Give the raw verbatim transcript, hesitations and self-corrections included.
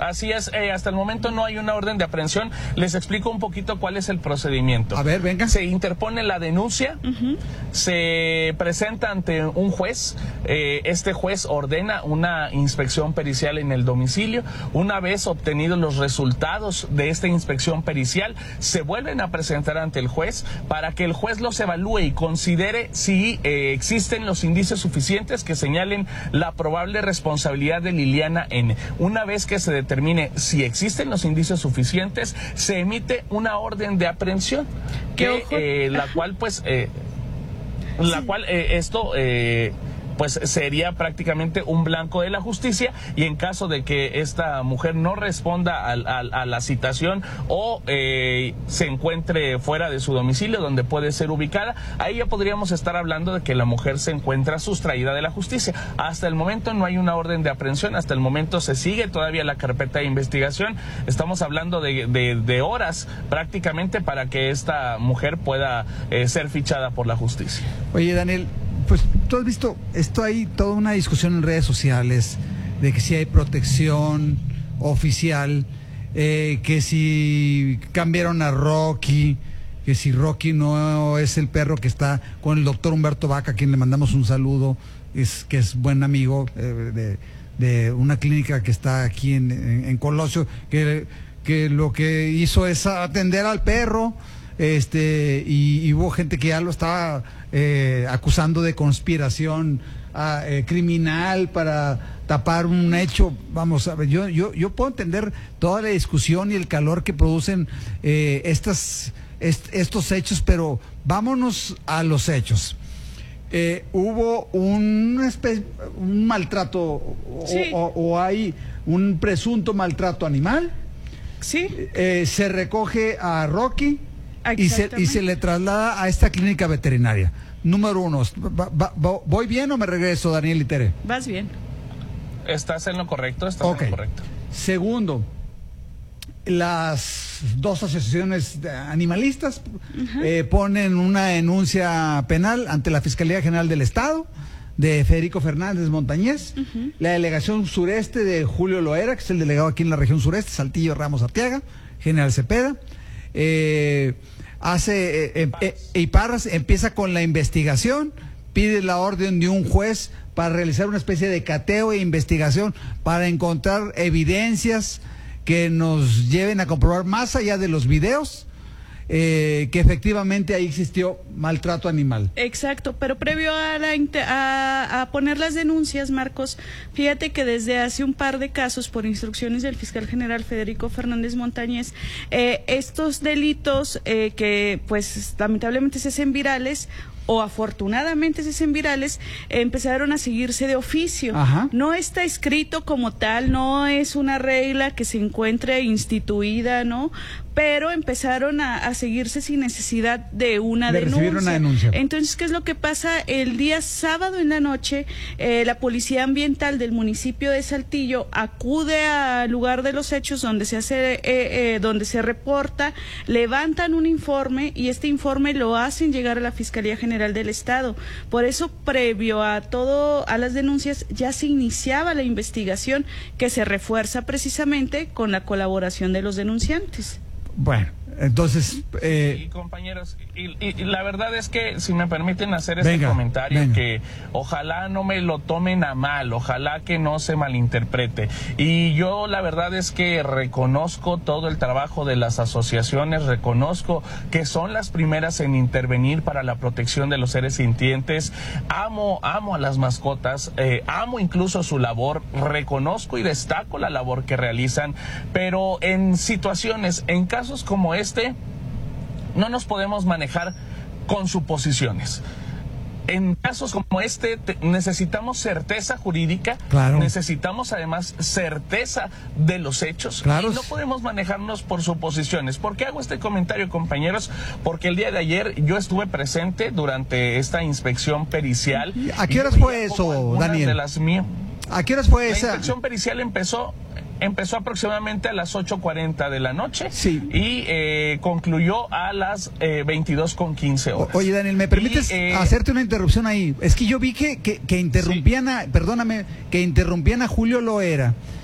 Así es, eh, hasta el momento no hay una orden de aprehensión. Les explico un poquito cuál es el procedimiento. A ver, venga. Se interpone la denuncia, uh-huh. se presenta ante un juez, eh, este juez ordena una inspección pericial en el domicilio. Una vez obtenidos los resultados de esta inspección pericial, se vuelven a presentar ante el juez para que el juez los evalúe y considere si eh, existen los indicios suficientes que señalen la probable responsabilidad de Liliana N. Una vez que se determine si existen los indicios suficientes, se emite una orden de aprehensión, que eh, la cual pues eh, la sí. cual eh, esto eh, pues sería prácticamente un blanco de la justicia, y en caso de que esta mujer no responda a, a, a la citación o eh, se encuentre fuera de su domicilio donde puede ser ubicada, ahí ya podríamos estar hablando de que la mujer se encuentra sustraída de la justicia. Hasta el momento no hay una orden de aprehensión, hasta el momento se sigue todavía la carpeta de investigación. Estamos hablando de, de, de horas prácticamente para que esta mujer pueda eh, ser fichada por la justicia. Oye, Daniel, pues tú has visto, esto hay toda una discusión en redes sociales de que si hay protección oficial, eh, que si cambiaron a Rocky, que si Rocky no es el perro que está con el doctor Humberto Vaca, a quien le mandamos un saludo, es que es buen amigo eh, de, de una clínica que está aquí en, en, en Colosio, que, que lo que hizo es atender al perro. Este y, y hubo gente que ya lo estaba eh, acusando de conspiración a, eh, criminal para tapar un hecho. Vamos a ver, yo yo yo puedo entender toda la discusión y el calor que producen eh, estas est, estos hechos, pero vámonos a los hechos. Eh, hubo un, especie, un maltrato sí. o, o, o hay un presunto maltrato animal. Sí. Eh, se recoge a Rocky. Y se, y se le traslada a esta clínica veterinaria. Número uno, va, va, ¿voy bien o me regreso, Daniel y Tere? Vas bien. Estás en lo correcto, estás okay. en lo correcto. Segundo, las dos asociaciones animalistas uh-huh. eh, ponen una denuncia penal ante la Fiscalía General del Estado de Federico Fernández Montañez, uh-huh. la delegación sureste de Julio Loera, que es el delegado aquí en la región sureste, Saltillo Ramos Arteaga, General Cepeda. Eh, hace eh, eh, eh, y Parras empieza con la investigación, pide la orden de un juez para realizar una especie de cateo e investigación para encontrar evidencias que nos lleven a comprobar más allá de los videos eh, que efectivamente ahí existió maltrato animal. Exacto, pero previo a, la, a, a poner las denuncias, Marcos, fíjate que desde hace un par de casos, por instrucciones del fiscal general Federico Fernández Montañez, eh, estos delitos eh, que pues lamentablemente se hacen virales, o afortunadamente se hacen virales, eh, empezaron a seguirse de oficio. Ajá. No está escrito como tal, no es una regla que se encuentre instituida, ¿no? Pero empezaron a, a seguirse sin necesidad de una de denuncia. Una denuncia. Entonces, ¿qué es lo que pasa? El día sábado en la noche, eh, la Policía Ambiental del municipio de Saltillo acude al lugar de los hechos donde se hace, eh, eh, donde se reporta, levantan un informe y este informe lo hacen llegar a la Fiscalía General del Estado. Por eso, previo a todo, a las denuncias, ya se iniciaba la investigación que se refuerza precisamente con la colaboración de los denunciantes. Bueno, entonces... Eh... Sí, compañeros, y, y, y la verdad es que, si me permiten hacer este venga, comentario, venga. que ojalá no me lo tomen a mal, ojalá que no se malinterprete. Y yo la verdad es que reconozco todo el trabajo de las asociaciones, reconozco que son las primeras en intervenir para la protección de los seres sintientes. Amo, amo a las mascotas, eh, amo incluso su labor, reconozco y destaco la labor que realizan, pero en situaciones, en casos como este, no nos podemos manejar con suposiciones. En casos como este te, necesitamos certeza jurídica, claro. necesitamos además certeza de los hechos, claro. y no podemos manejarnos por suposiciones. ¿Por qué hago este comentario, compañeros? Porque el día de ayer yo estuve presente durante esta inspección pericial. ¿A qué horas fue eso, Daniel? De las mías. ¿A qué horas fue esa? La inspección pericial empezó... Empezó aproximadamente a las ocho cuarenta de la noche, sí. y eh, concluyó a las eh, veintidós con quince horas. Oye, Daniel, ¿me permites y, eh, hacerte una interrupción ahí? Es que yo vi que, que, que interrumpían, sí. a, perdóname, que interrumpían a Julio Loera